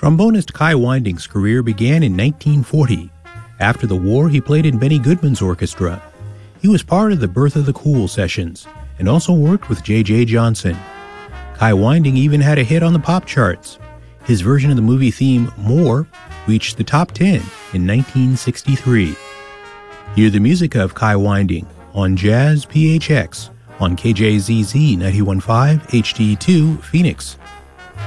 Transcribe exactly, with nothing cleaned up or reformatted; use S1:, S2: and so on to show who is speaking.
S1: Trombonist Kai Winding's career began in nineteen forty. After the war, he played in Benny Goodman's orchestra. He was part of the Birth of the Cool sessions and also worked with J J Johnson. Kai Winding even had a hit on the pop charts. His version of the movie theme, More, reached the top ten in nineteen sixty-three. Hear the music of Kai Winding on Jazz P H X on K J Z Z ninety-one point five H D two Phoenix.